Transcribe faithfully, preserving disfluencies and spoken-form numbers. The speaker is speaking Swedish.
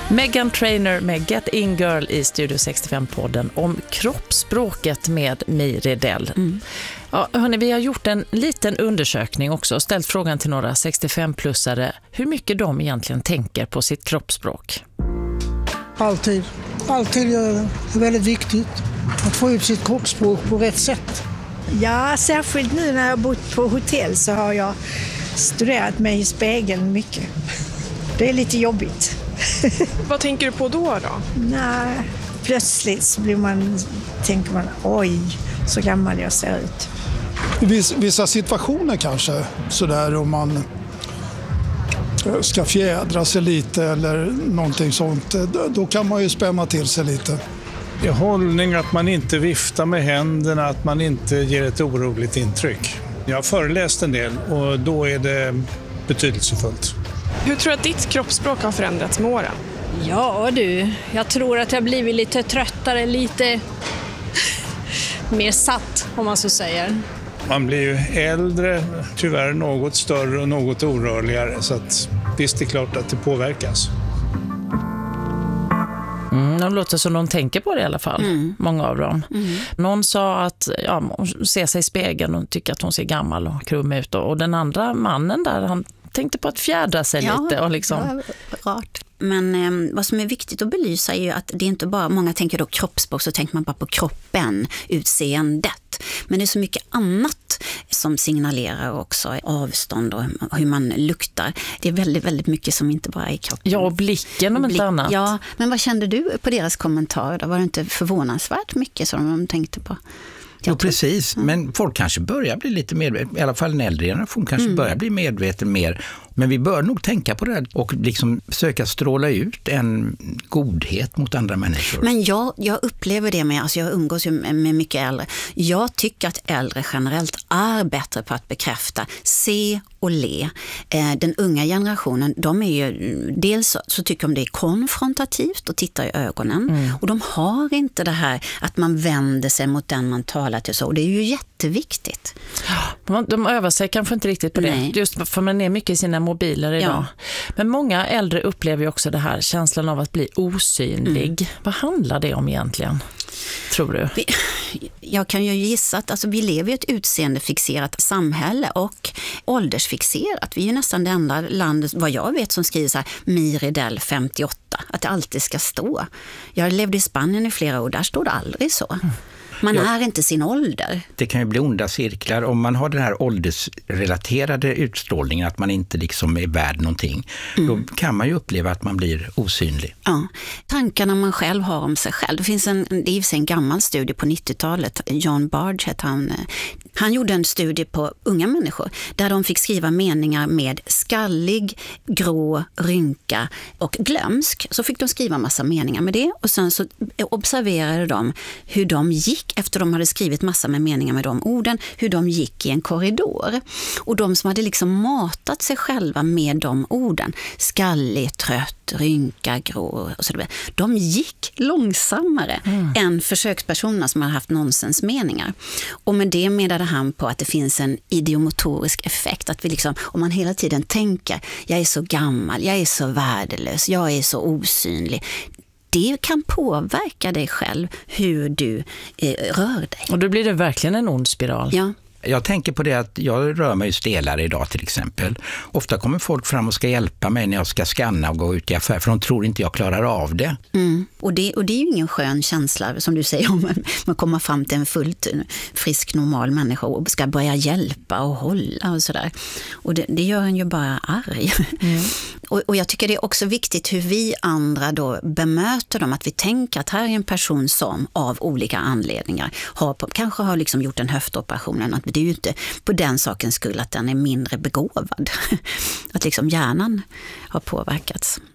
Meghan Trainor med Get In Girl i Studio sextiofem-podden om kroppsspråket med My Redell. Mm. Ja, hörni, vi har gjort en liten undersökning också och ställt frågan till några sextiofem-plussare hur mycket de egentligen tänker på sitt kroppsspråk. Alltid. Alltid är det väldigt viktigt att få ut sitt kroppsspråk på rätt sätt. Ja, särskilt nu när jag har bott på hotell så har jag studerat mig i spegeln mycket. Det är lite jobbigt. Vad tänker du på då då? Nej, plötsligt så blir man, tänker man, oj, så gammal jag ser ut. I vissa situationer kanske, sådär om man ska fjädra sig lite eller någonting sånt, då kan man ju spänna till sig lite. I hållning, att man inte viftar med händerna, att man inte ger ett oroligt intryck. Jag har föreläst en del och då är det betydelsefullt. Hur tror du att ditt kroppsspråk har förändrats med åren? Ja du, jag tror att jag blivit lite tröttare, lite mer satt om man så säger. Man blir ju äldre, tyvärr något större och något orörligare, så att visst är det klart att det påverkas. Mm, de låter som de tänker på det i alla fall, mm. många av dem. Mm. Någon sa att ja, hon ser sig i spegeln och tycker att hon ser gammal och krum ut. Och den andra mannen där, han tänkte på att fjädra sig ja, lite. Och liksom... ja, rart. Men eh, vad som är viktigt att belysa är ju att det är inte bara, många tänker då kroppsspråk, så tänker man bara på kroppen, utseendet. Men det är så mycket annat som signalerar också avstånd och hur man luktar. Det är väldigt, väldigt mycket som inte bara är i kroppen. Ja, och blicken om inte annat. Ja, men vad kände du på deras kommentarer då? Var det inte förvånansvärt mycket som de tänkte på? Jo, precis. Mm. Men folk kanske börjar bli lite medveten, i alla fall en äldre generation kanske mm. börjar bli medveten mer. Men vi bör nog tänka på det här och liksom försöka stråla ut en godhet mot andra människor. Men jag, jag upplever det med, alltså jag umgås ju med mycket äldre. Jag tycker att äldre generellt är bättre på att bekräfta, se och le. Eh, den unga generationen, de är ju, dels så tycker de det är konfrontativt och tittar i ögonen. Mm. Och de har inte det här att man vänder sig mot den man talar till så. Och det är ju jätteviktigt. De övar sig kanske inte riktigt på det. Nej. Just för man är mycket i sina mobiler idag. Ja. Men många äldre upplever ju också det här känslan av att bli osynlig. Mm. Vad handlar det om egentligen? Tror du? Vi, jag kan ju gissa att alltså, vi lever i ett utseendefixerat samhälle och åldersfixerat. Vi är ju nästan det enda landet, vad jag vet, som skriver så här My Redell femtioåtta. Att det alltid ska stå. Jag levde i Spanien i flera år, där står det aldrig så. Mm. Man ja, är inte sin ålder. Det kan ju bli onda cirklar om man har den här åldersrelaterade utstrålningen, att man inte liksom är värd någonting. Mm. Då kan man ju uppleva att man blir osynlig. Ja. Tankarna man själv har om sig själv. Det finns en, det är en gammal studie på nittiotalet. John Barge hette han. Han gjorde en studie på unga människor där de fick skriva meningar med skallig, grå, rynka och glömsk. Så fick de skriva massa meningar med det och sen så observerade de hur de gick efter de hade skrivit massa med meningar med de orden, hur de gick i en korridor. Och de som hade liksom matat sig själva med de orden, skallig, trött, rynka, grå och så vidare, de gick långsammare mm. än försökspersonerna som hade haft nonsensmeningar. Och med det menade han på att det finns en idiomotorisk effekt, att vi liksom, om man hela tiden tänker, jag är så gammal, jag är så värdelös, jag är så osynlig, det kan påverka dig själv hur du eh, rör dig. Och då blir det verkligen en ond spiral. Ja. Jag tänker på det att jag rör mig stelare idag till exempel. Ofta kommer folk fram och ska hjälpa mig när jag ska skanna och gå ut i affär, för de tror inte jag klarar av det. Mm. Och det. Och det är ju ingen skön känsla som du säger om man kommer fram till en fullt frisk, normal människa och ska börja hjälpa och hålla och sådär. Och det, det gör en ju bara arg. Mm. Och, och jag tycker det är också viktigt hur vi andra då bemöter dem, att vi tänker att här är en person som av olika anledningar har, kanske har liksom gjort en höftoperation, att det är ju inte på den sakens skull att den är mindre begåvad. Att liksom hjärnan har påverkats.